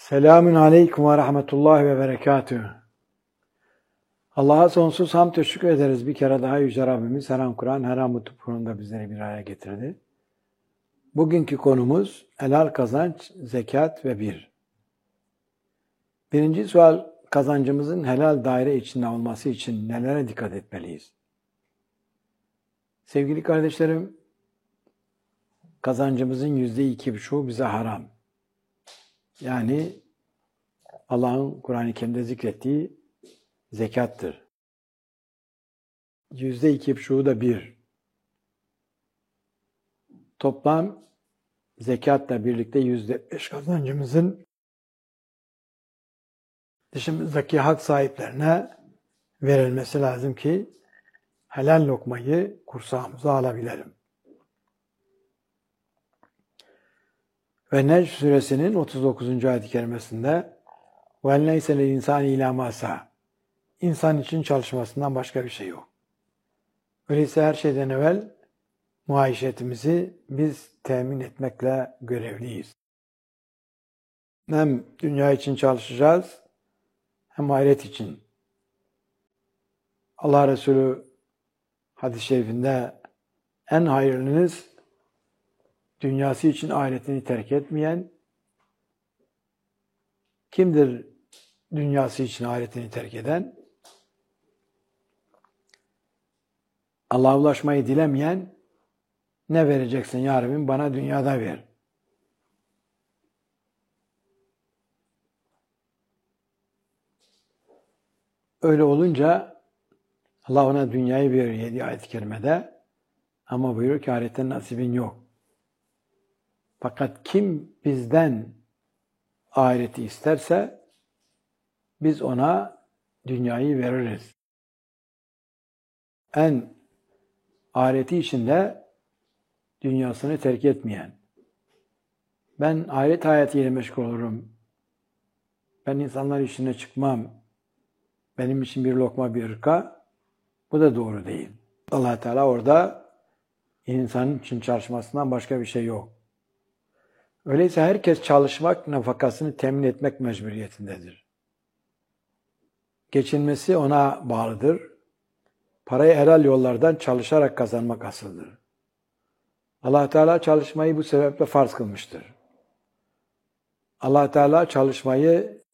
Selamün aleyküm ve rahmetullahi ve berekatühü. Allah'a sonsuz hamd ve şükür ederiz. Bir kere daha Yüce Rabbimiz her an Kur'an, her an mutlu bizleri bir araya getirdi. Bugünkü konumuz helal kazanç, zekat ve bir. Birinci sual, kazancımızın helal daire içinde olması için nelere dikkat etmeliyiz? Sevgili kardeşlerim, kazancımızın %2,5'u bize haram. Yani Allah'ın Kur'an-ı Kerim'de zikrettiği zekattır. %2,5'u da bir. Toplam zekatla birlikte %5 kazancımızın dışımızdaki hak sahiplerine verilmesi lazım ki helal lokmayı kursağımıza alabilelim. Ve Necm suresinin 39. ayet-i kerimesinde وَاَلْنَيْسَ لِلْاِنْسَانِ اِلَى مَاسَى İnsan için çalışmasından başka bir şey yok. Öyleyse her şeyden evvel muaişetimizi biz temin etmekle görevliyiz. Hem dünya için çalışacağız, hem ahiret için. Allah Resulü hadis-i şerifinde en hayırlınız dünyası için ahiretini terk etmeyen kimdir? Dünyası için ahiretini terk eden, Allah'a ulaşmayı dilemeyen, ne vereceksin ya Rabbim bana dünyada ver. Öyle olunca Allah ona dünyayı veriyor 7 ayet-i kerimede ama buyuruyor ki ahiretten nasibin yok. Fakat kim bizden ahireti isterse biz ona dünyayı veririz. En ahireti içinde dünyasını terk etmeyen, ben ahiret hayatıyla meşgul olurum, ben insanlar işine çıkmam, benim için bir lokma bir ırka, bu da doğru değil. Allah Teala orada insanın için çalışmasından başka bir şey yok. Öyleyse herkes çalışmak, nafakasını temin etmek mecburiyetindedir. Geçinmesi ona bağlıdır. Parayı helal yollardan çalışarak kazanmak asıldır. Allah Teala çalışmayı bu sebeple farz kılmıştır. Allah Teala çalışmayı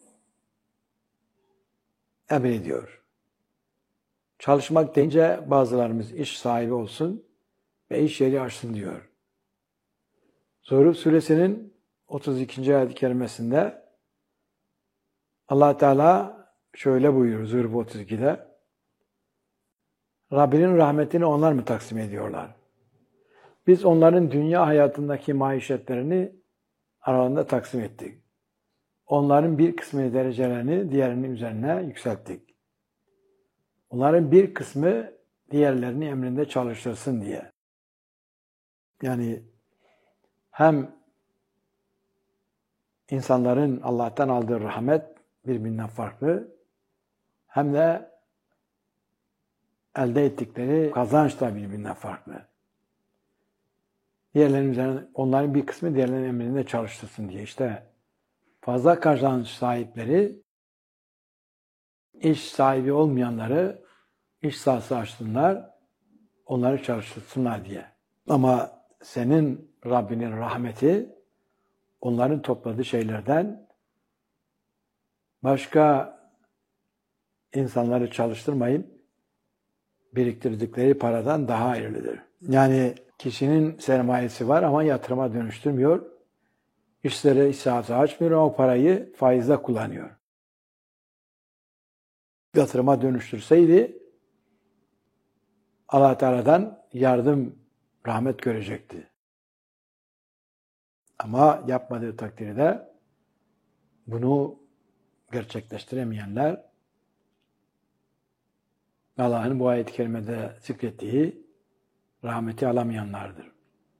emrediyor. Çalışmak deyince bazılarımız iş sahibi olsun ve iş yeri açsın diyor. Zuhruf suresinin 32. ayet-i kerimesinde Allah Teala şöyle buyuruyor Zuhruf 32'de. Rabbinin rahmetini onlar mı taksim ediyorlar? Biz onların dünya hayatındaki maişetlerini aralarında taksim ettik. Onların bir kısmı derecelerini diğerinin üzerine yükselttik. Onların bir kısmı diğerlerini emrinde çalıştırsın diye. Yani hem insanların Allah'tan aldığı rahmet birbirinden farklı, hem de elde ettikleri kazanç da birbirinden farklı. Diğerlerinin üzerine, onların bir kısmı diğerlerinin emrinde çalıştırsın diye. İşte fazla kazanç sahipleri, iş sahibi olmayanları iş sahası açsınlar, onları çalıştırsınlar diye. Ama senin Rabbinin rahmeti, onların topladığı şeylerden başka insanları çalıştırmayıp biriktirdikleri paradan daha hayırlıdır. Yani kişinin sermayesi var ama yatırıma dönüştürmüyor. İşleri sahası açmıyor ama o parayı faizle kullanıyor. Yatırıma dönüştürseydi Allah Teala'dan yardım, rahmet görecekti. Ama yapmadığı takdirde bunu gerçekleştiremeyenler Allah'ın bu ayet-i kerimede zikrettiği rahmeti alamayanlardır.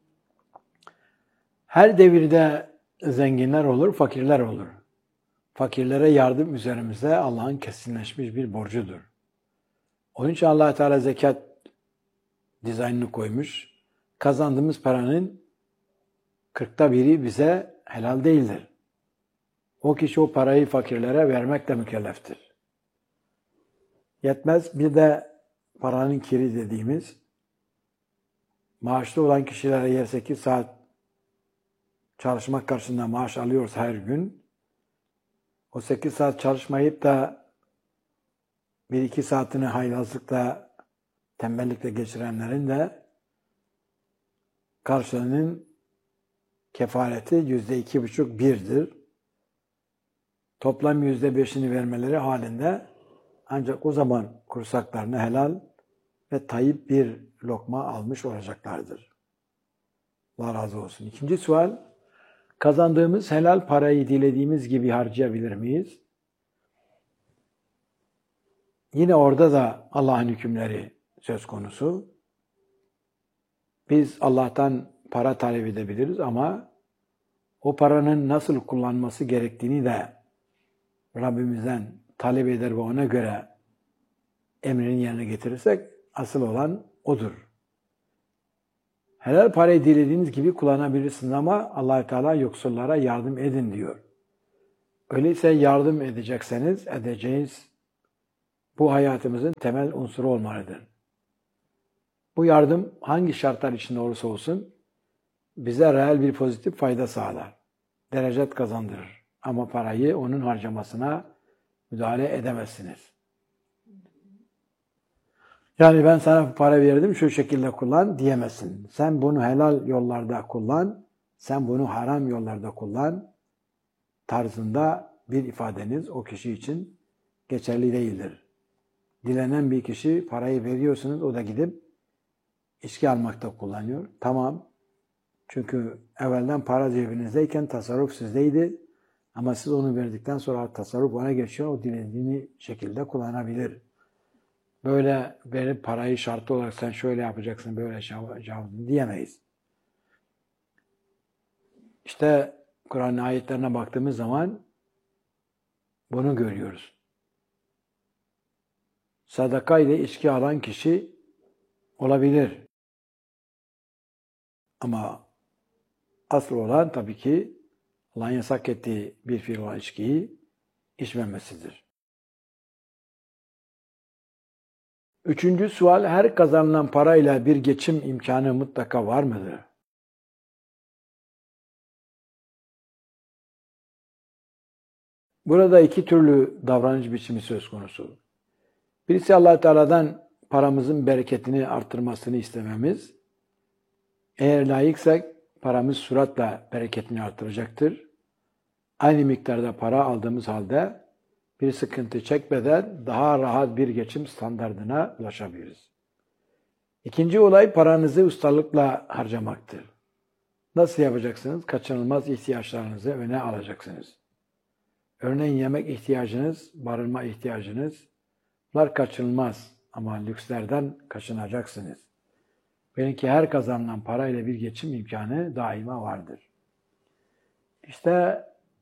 Her devirde zenginler olur, fakirler olur. Fakirlere yardım üzerimize Allah'ın kesinleşmiş bir borcudur. Onun için Allah Teala zekat dizaynını koymuş. Kazandığımız paranın 1/40 bize helal değildir. o kişi o parayı fakirlere vermekle mükelleftir. Yetmez, bir de paranın kiri dediğimiz, maaşlı olan kişiler eğer 8 saat çalışmak karşılığında maaş alıyorsa her gün, o 8 saat çalışmayıp da 1-2 saatini haylazlıkla, tembellikle geçirenlerin de karşılığının kefareti %2,5-1'dir. Toplam %5'ini vermeleri halinde ancak o zaman kursaklarını helal ve tayyip bir lokma almış olacaklardır. Allah razı olsun. İkinci sual, kazandığımız helal parayı dilediğimiz gibi harcayabilir miyiz? Yine orada da Allah'ın hükümleri söz konusu. Biz Allah'tan para talep edebiliriz ama o paranın nasıl kullanması gerektiğini de Rabbimizden talep eder ve ona göre emrini yerine getirirsek asıl olan odur. Helal parayı dilediğiniz gibi kullanabilirsiniz ama Allah-u Teala yoksullara yardım edin diyor. Öyleyse yardım edeceğiz bu hayatımızın temel unsuru olmalıdır. Bu yardım hangi şartlar içinde olursa olsun bize reel bir pozitif fayda sağlar. Derecet kazandırır. Ama parayı onun harcamasına müdahale edemezsiniz. Yani ben sana para verdim, şu şekilde kullan diyemezsin. Sen bunu helal yollarda kullan, sen bunu haram yollarda kullan tarzında bir ifadeniz o kişi için geçerli değildir. Dilenen bir kişi parayı veriyorsunuz, o da gidip içki almakta kullanıyor. Tamam. Çünkü evvelden para cebinizdeyken tasarruf sizdeydi. Ama siz onu verdikten sonra tasarruf ona geçiyor. O dilediğini şekilde kullanabilir. Böyle verip parayı şartlı olarak sen şöyle yapacaksın, böyle yapacaksın diyemeyiz. İşte Kur'an ayetlerine baktığımız zaman bunu görüyoruz. Sadaka ile içki alan kişi olabilir. Ama asıl olan tabii ki Allah'ın yasak ettiği bir fiil olan içkiyi içmemesidir. Üçüncü sual, her kazanılan parayla bir geçim imkanı mutlaka var mıdır? Burada iki türlü davranış biçimi söz konusu. Birisi Allah-u Teala'dan paramızın bereketini artırmasını istememiz. Eğer layıksak paramız süratle bereketini artıracaktır. Aynı miktarda para aldığımız halde bir sıkıntı çekmeden daha rahat bir geçim standardına ulaşabiliriz. İkinci olay paranızı ustalıkla harcamaktır. Nasıl yapacaksınız? Kaçınılmaz ihtiyaçlarınızı öne alacaksınız. Örneğin yemek ihtiyacınız, barınma ihtiyacınız, bunlar kaçınılmaz ama lükslerden kaçınacaksınız. Belki her kazanılan parayla bir geçim imkanı daima vardır. İşte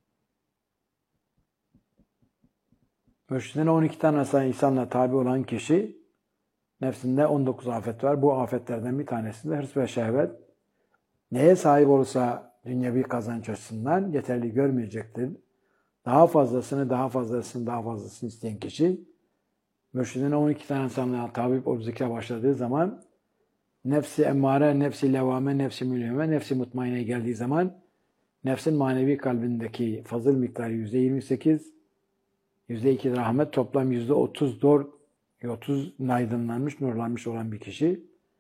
mürşidine 12 tane insanla tabi olan kişi nefsinde 19 afet var. Bu afetlerden bir tanesi de hırs ve şehvet. Neye sahip olursa dünyevi kazanç açısından yeterli görmeyecektir. Daha fazlasını isteyen kişi mürşidine 12 tane insanla tabi olup zikre başladığı zaman nefsi emmare, nefsi levame, nefsi mülhime, nefsi mutmaineye geldiği zaman nefsin manevi kalbindeki fazıl miktarı %28, %2 rahmet, toplam %34, 30 aydınlanmış, nurlanmış olan bir kişi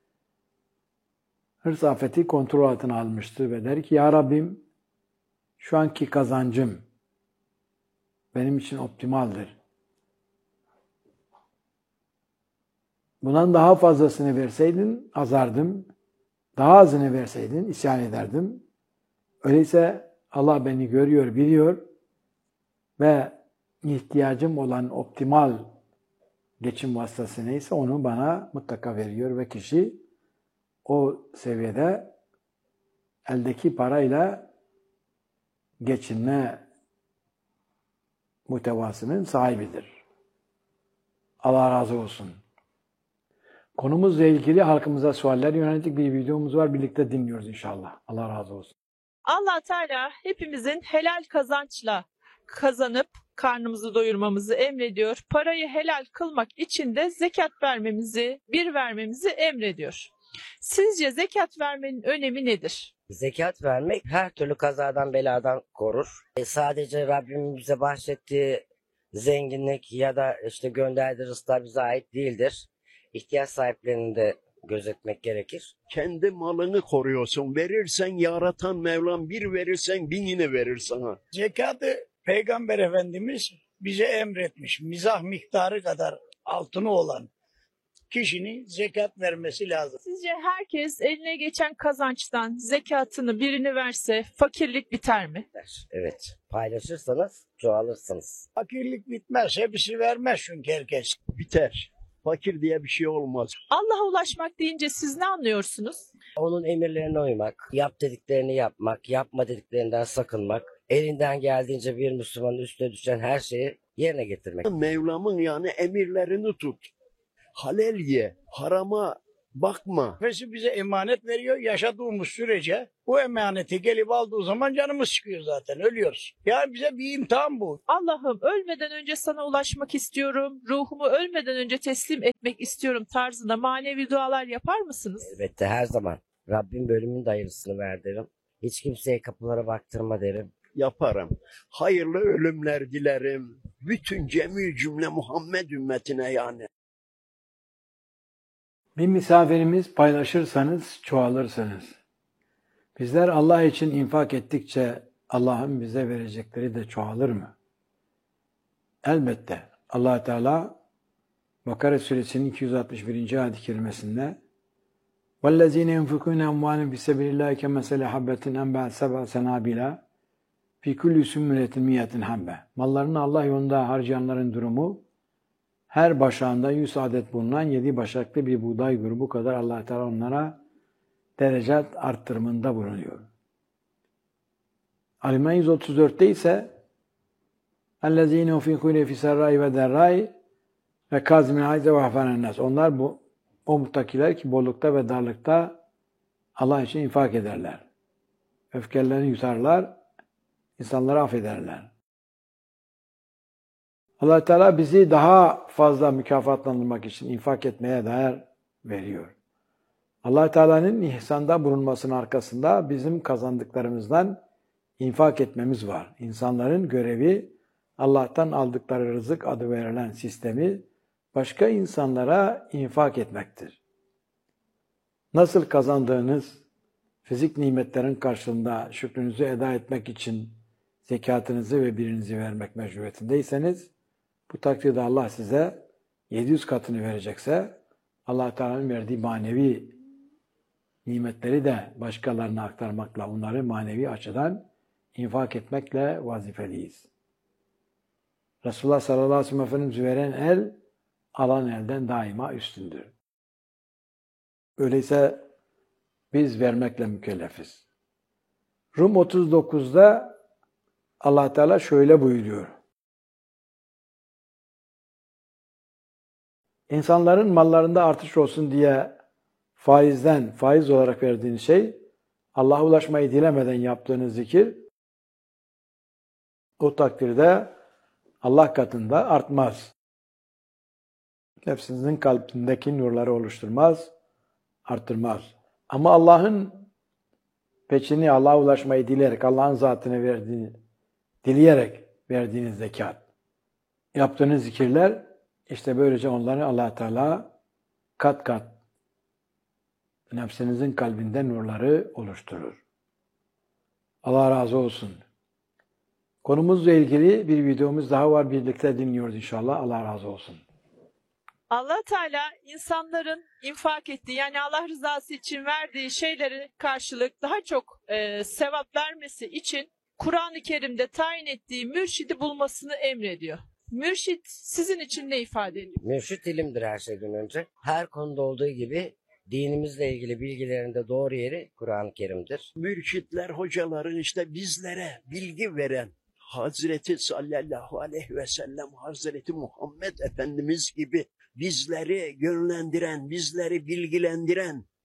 hırs afeti kontrol altına almıştır ve der ki ya Rabbim şu anki kazancım benim için optimaldir. Bundan daha fazlasını verseydin azardım. Daha azını verseydin isyan ederdim. Öyleyse Allah beni görüyor, biliyor ve ihtiyacım olan optimal geçim vasıtası neyse onu bana mutlaka veriyor ve kişi o seviyede eldeki parayla geçinme muhtevasının sahibidir. Allah razı olsun. Konumuzla ilgili halkımıza sualler yönelik bir videomuz var. Birlikte dinliyoruz inşallah. Allah razı olsun. Allah Teala hepimizin helal kazançla kazanıp karnımızı doyurmamızı emrediyor. Parayı helal kılmak için de zekat vermemizi, bir vermemizi emrediyor. Sizce zekat vermenin önemi nedir? Zekat vermek her türlü kazadan beladan korur. Sadece Rabbimin bize bahşettiği zenginlik ya da işte gönderdiği rızıklar bize ait değildir. İhtiyaç sahiplerini de gözetmek gerekir. Kendi malını koruyorsun. Verirsen yaratan Mevlam bir verirsen binini verir sana. Zekatı Peygamber Efendimiz bize emretmiş. Mizah miktarı kadar altını olan kişinin zekat vermesi lazım. Sizce herkes eline geçen kazançtan zekatını birini verse fakirlik biter mi? Evet. Paylaşırsanız çoğalırsınız. Fakirlik bitmez. Hepsi vermez çünkü herkes. Biter. Fakir diye bir şey olmaz. Allah'a ulaşmak deyince siz ne anlıyorsunuz? Onun emirlerine uymak, yap dediklerini yapmak, yapma dediklerinden sakınmak, elinden geldiğince bir Müslümanın üstüne düşen her şeyi yerine getirmek. Mevlam'ın yani emirlerini tut. Halal ye, harama bakma. Nefesi bize emanet veriyor. Yaşadığımız sürece bu emaneti gelip aldığı zaman canımız çıkıyor zaten. Ölüyoruz. Yani bize bir imtihan bu. Allah'ım ölmeden önce sana ulaşmak istiyorum, ruhumu ölmeden önce teslim etmek istiyorum tarzında manevi dualar yapar mısınız? Elbette her zaman. Rabbim bölümün de hayırlısını ver derim. Hiç kimseye kapılara baktırma derim. Yaparım. Hayırlı ölümler dilerim. Bütün cemî cümle Muhammed ümmetine yani. Bir misafirimiz paylaşırsanız çoğalırsınız. Bizler Allah için infak ettikçe Allah'ın bize verecekleri de çoğalır mı? Elbette. Allah Teala Bakara suresinin 261. ayet-i kerimesinde وَالَّذ۪ينَ يُنْفِقُونَ اَمْوَالٍ فِي سَبِيلِ اللّٰهِ كَمَثَلِ حَبَّةٍ اَنْبَعَتْ سَبْعَ سَنَابِلَ فِي كُلِّ سُنبُلَةٍ مِيَّةٍ حَبَّةٍ Mallarını Allah yolunda harcayanların durumu, her başağında 100 adet bulunan 7 başaklı bir buğday grubu kadar Allah Teala onlara derecat arttırımında bulunuyor. Ali-İmran 134'te ise اَلَّذ۪ينَ اُفِقُونَ فِي سَرَّاءِ وَدَرَّاءِ وَكَازِمِنَ الْغَيْظَ وَعَفَانَ النَّاسِ Onlar o muttakiler ki bollukta ve darlıkta Allah için infak ederler. Öfkelerini yutarlar, insanları affederler. Allah Teala bizi daha fazla mükafatlandırmak için infak etmeye değer veriyor. Allah Teala'nın ihsanda bulunmasının arkasında bizim kazandıklarımızdan infak etmemiz var. İnsanların görevi Allah'tan aldıkları rızık adı verilen sistemi başka insanlara infak etmektir. Nasıl kazandığınız fizik nimetlerin karşılığında şükrünüzü eda etmek için zekatınızı ve birinizi vermek mecburiyetindeyseniz, bu takdirde Allah size 700 katını verecekse, Allah Teala'nın verdiği manevi nimetleri de başkalarına aktarmakla, onları manevi açıdan infak etmekle vazifeliyiz. Resulullah sallallahu aleyhi ve sellem Efendimiz veren el, alan elden daima üstündür. Öyleyse biz vermekle mükellefiz. Rum 39'da Allah Teala şöyle buyuruyor. İnsanların mallarında artış olsun diye faiz olarak verdiğiniz şey, Allah'a ulaşmayı dilemeden yaptığınız zikir, o takdirde Allah katında artmaz. Nefsinizin kalbindeki nurları oluşturmaz, arttırmaz. Ama Allah'ın peçini Allah'a ulaşmayı dileyerek, Allah'ın zatını dileyerek verdiğiniz zekat, yaptığınız zikirler, işte böylece onları Allah Teala kat kat nefsinizin kalbinde nurları oluşturur. Allah razı olsun. Konumuzla ilgili bir videomuz daha var. Birlikte dinliyoruz inşallah. Allah razı olsun. Allah Teala insanların infak ettiği, yani Allah rızası için verdiği şeyleri karşılık daha çok sevap vermesi için Kur'an-ı Kerim'de tayin ettiği mürşidi bulmasını emrediyor. Mürşit sizin için ne ifade ediyor? Mürşit ilimdir her şeyden önce. Her konuda olduğu gibi dinimizle ilgili bilgilerinde doğru yeri Kur'an-ı Kerim'dir. Mürşitler, hocaların işte bizlere bilgi veren Hazreti sallallahu aleyhi ve sellem, Hazreti Muhammed Efendimiz gibi bizleri yönlendiren, bizleri bilgilendiren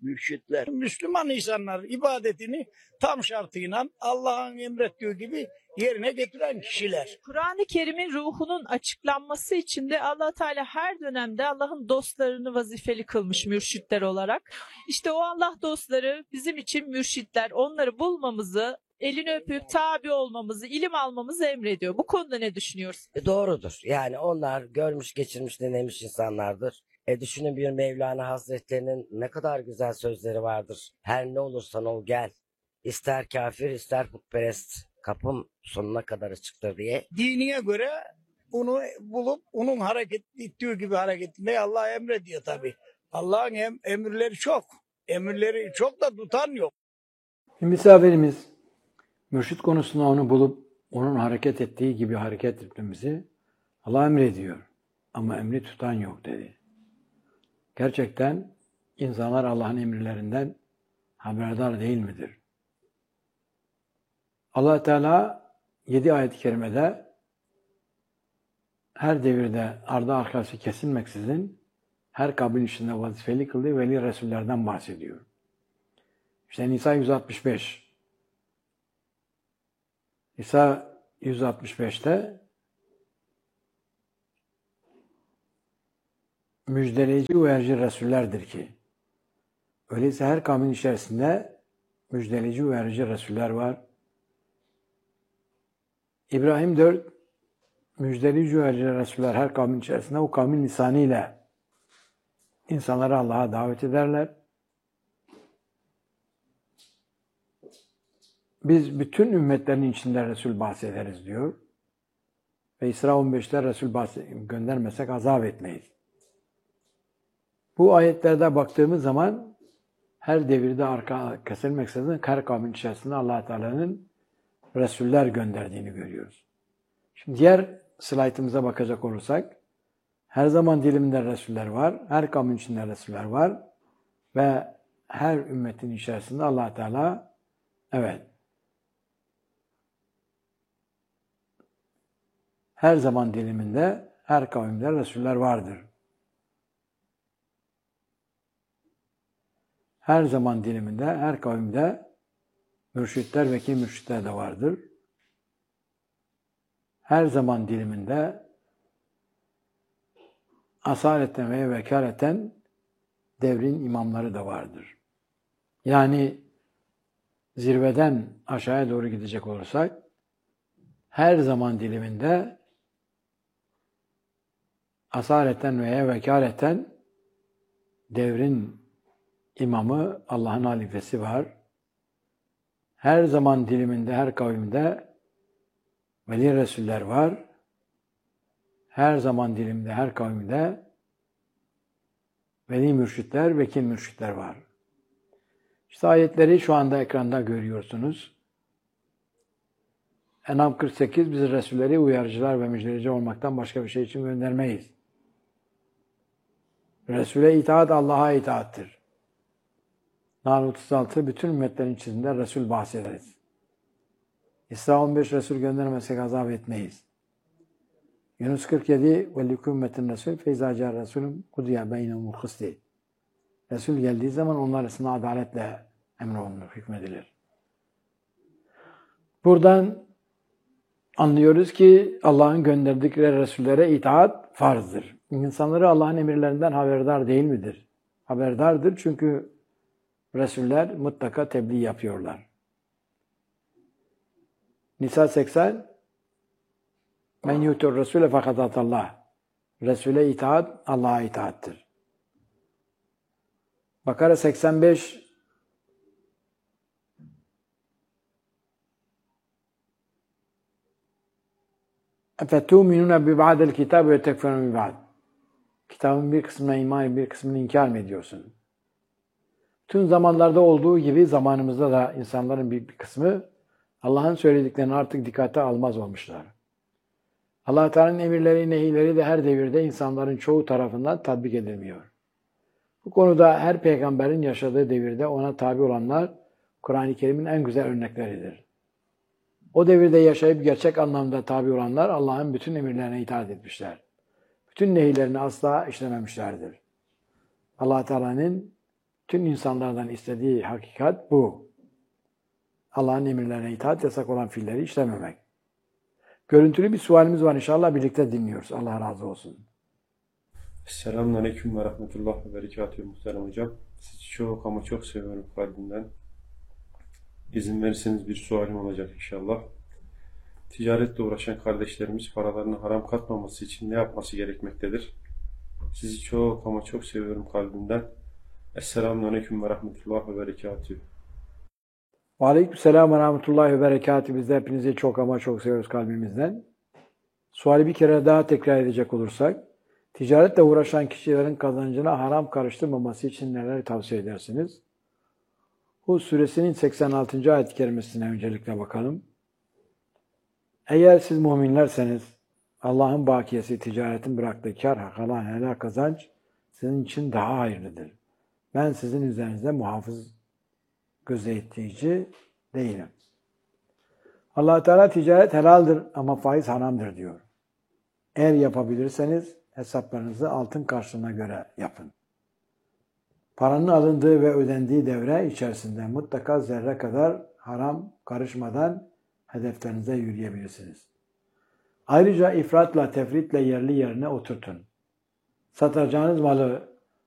mürşitler. Müslüman insanlar ibadetini tam şartıyla Allah'ın emrettiği gibi yerine getiren kişiler. Kur'an-ı Kerim'in ruhunun açıklanması için de Allah Teala her dönemde Allah'ın dostlarını vazifeli kılmış mürşitler olarak. İşte o Allah dostları bizim için mürşitler. Onları bulmamızı, elini öpüp tabi olmamızı, ilim almamızı emrediyor. Bu konuda ne düşünüyorsun? Doğrudur. Yani onlar görmüş, geçirmiş, denemiş insanlardır. Düşünün bir Mevlana Hazretlerinin ne kadar güzel sözleri vardır. Her ne olursan ol gel. İster kafir ister putperest. Kapım sonuna kadar açıktır diye. Dinine göre onu bulup onun hareket ettiği gibi hareket etmeyi Allah emrediyor tabii. Allah'ın emirleri çok. Emirleri çok da tutan yok. Misafirimiz mürşit konusunda onu bulup onun hareket ettiği gibi hareket etmemizi Allah emrediyor. Ama emri tutan yok dedi. Gerçekten insanlar Allah'ın emirlerinden haberdar değil midir? Allah Teala 7 ayet-i kerimede her devirde ardı arkası kesilmeksizin her kabin içinde vazifeli kıldığı veli Resullerden bahsediyor. İşte Nisa 165. Nisa 165'te müjdeleyici uyarıcı Resullerdir ki. Öyleyse her kavmin içerisinde müjdeleyici uyarıcı Resuller var. İbrahim 4 müjdeleyici uyarıcı Resuller her kavmin içerisinde o kavmin lisanıyla insanları Allah'a davet ederler. Biz bütün ümmetlerin içinde Resul bahsederiz diyor. Ve İsra 15'te Resul göndermesek azap etmeyiz. Bu ayetlerde baktığımız zaman her devirde arka kesilmeksizin her kavmin içerisinde Allah Teala'nın Resuller gönderdiğini görüyoruz. Şimdi diğer slaytımıza bakacak olursak her zaman diliminde Resuller var, her kavmin içinde Resuller var ve her ümmetin içerisinde Allah Teala her zaman diliminde her kavimde Resuller vardır. Her zaman diliminde, her kavimde mürşitler ve ki mürşitler de vardır. Her zaman diliminde asaleten ve vekaleten devrin imamları da vardır. Yani zirveden aşağıya doğru gidecek olursak her zaman diliminde asaleten veya vekaleten devrin imamı, Allah'ın halifesi var. Her zaman diliminde, her kavimde veli Resuller var. Her zaman diliminde, her kavimde veli mürşitler, vekil mürşitler var. İşte ayetleri şu anda ekranda görüyorsunuz. En'am 48, biz Resulleri uyarıcılar ve müjdeleyici olmaktan başka bir şey için göndermeyiz. Resul'e itaat Allah'a itaattir. Nahl 36, bütün ümmetlerin içinde Resul bahsederiz. İsra 15, Resul göndermesek azap etmeyiz. Yunus 47, وَلِكُ ümmetin Resul فَاِذَا جَاءَ رَسُولٌ قُضِيَ بَيْنَهُمُ الْقِسْطِ Resul geldiği zaman onlar arasında adaletle emrolunur, hükmedilir. Buradan anlıyoruz ki Allah'ın gönderdikleri Resullere itaat farzdır. İnsanları Allah'ın emirlerinden haberdar değil midir? Haberdardır çünkü Resuller mutlaka tebliğ yapıyorlar. Nisa 80 Men yutur Resule fakat atallah. Resul'e itaat Allah'a itaattir. Bakara 85 اَفَتُؤْمِنُونَ بِبَعْدِ الْكِتَابِ وَتَكْفُرُونَ بِبَعْدِ Kitabın bir kısmına iman, bir kısmını inkar mı ediyorsun? Tüm zamanlarda olduğu gibi zamanımızda da insanların bir kısmı Allah'ın söylediklerini artık dikkate almaz olmuşlar. Allah Teala'nın emirleri, nehirleri de her devirde insanların çoğu tarafından tatbik edilmiyor. Bu konuda her peygamberin yaşadığı devirde ona tabi olanlar Kur'an-ı Kerim'in en güzel örnekleridir. O devirde yaşayıp gerçek anlamda tabi olanlar Allah'ın bütün emirlerine itaat etmişler. Bütün nehirlerini asla işlememişlerdir. Allah Teala'nın Tüm insanlardan istediği hakikat bu. Allah'ın emirlerine itaat, yasak olan fiilleri işlememek. Görüntülü bir sualimiz var, inşallah birlikte dinliyoruz. Allah razı olsun. Selamünaleyküm ve rahmetullah ve berekatühü muhterem hocam. Sizi çok ama çok seviyorum kalbimden. İzin verirseniz bir sualim olacak inşallah. Ticaretle uğraşan kardeşlerimiz paralarını haram katmaması için ne yapması gerekmektedir? Sizi çok ama çok seviyorum kalbimden. Selamünaleyküm ve rahmetullah ve berekatühü. Ve aleykümselam ve rahmetullahi ve berekatü. Biz de hepinizi çok ama çok seviyoruz kalbimizden. Suali bir kere daha tekrar edecek olursak, ticaretle uğraşan kişilerin kazancına haram karıştırmaması için neler tavsiye edersiniz? Hud suresinin 86. ayet-i kerimesine öncelikle bakalım. Eğer siz müminlerseniz, Allah'ın bakiyesi ticaretin bıraktığı kar, kalan helal kazanç sizin için daha hayırlıdır. Ben sizin üzerinizde muhafız, gözetleyici değilim. Allah Teala ticaret helaldir ama faiz haramdır diyor. Eğer yapabilirseniz hesaplarınızı altın karşılığına göre yapın. Paranın alındığı ve ödendiği devre içerisinde mutlaka zerre kadar haram karışmadan hedeflerinize yürüyebilirsiniz. Ayrıca ifratla, tefritle yerli yerine oturtun. Satacağınız malı